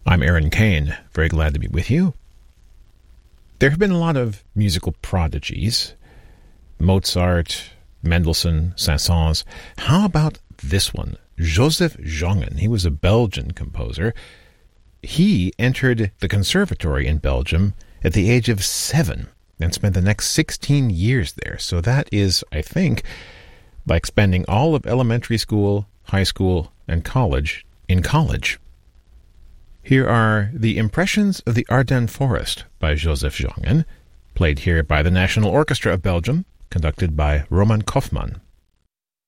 I'm Aaron Kane, very glad to be with you. There have been a lot of musical prodigies. Mozart, Mendelssohn, Saint-Saëns. How about this one? Joseph Jongen. He was a Belgian composer. He entered the conservatory in Belgium at the age of 7 and spent the next 16 years there. So that is, I think, like spending all of elementary school, high school, and college in college. Here are the Impressions of the Ardennes Forest by Joseph Jongen, played here by the National Orchestra of Belgium, conducted by Roman Kaufmann.